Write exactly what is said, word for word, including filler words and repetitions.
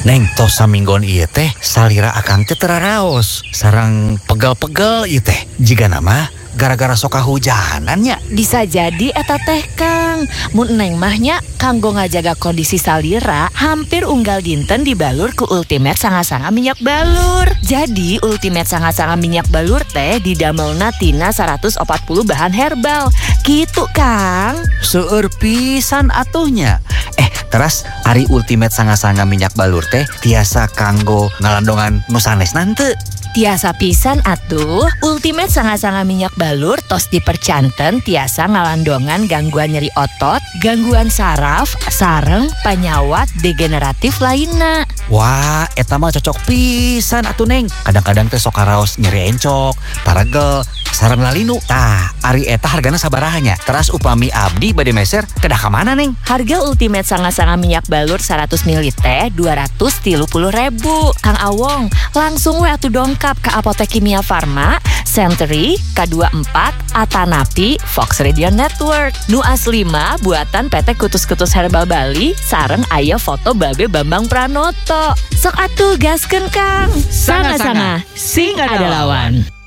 Neng tos saminggon ieu teh salira akang teh teraraos sareng pegel-pegel ieu teh. Jiga nama gara-gara sok kahujanan nya. Bisa jadi eta teh Kang. Mun Neng mahnya kanggo ngajaga kondisi salira hampir unggal dinten dibalur ku Ultimate Sanga-Sanga Minyak Balur. Jadi Ultimate Sanga-Sanga Minyak Balur teh didamelna tina seratus opat puluh bahan herbal. Gitu Kang. Seueur pisan atuhnya. Eh, teras ari Ultimate Sanga-Sanga Minyak Balur teh tiasa kanggo ngalandongan nu sanesna henteu? Tiasa pisan atuh, Ultimate Sanga-Sanga Minyak Balur tos dipercanten tiasa ngalandongan gangguan nyeri otot, gangguan saraf, sareng, panyawat, degeneratif lainna. Wah, eta mah cocok pisan atuh Neng. Kadang-kadang teh sok karaos nyeri encok, taregel, sareng lalinu. Tah, ari eta hargana sabaraha nya? Teras upami abdi bade meser kedah ka mana Neng? Harga Ultimate Sanga-Sanga Minyak Balur seratus mililiter dua ratus tilu puluh ribu. Kang Awong, langsung we atuh dongkap ke Apotek Kimia Farma, Century, K dua puluh empat, Atanapi, Fox Radio Network. Nu asli mah buatan P T Kutus-Kutus Herbal Bali, sareng aya foto Babe Bambang Pranoto. Sok atuh gaskeun Kang. Sanga-sanga, sing ada lawan.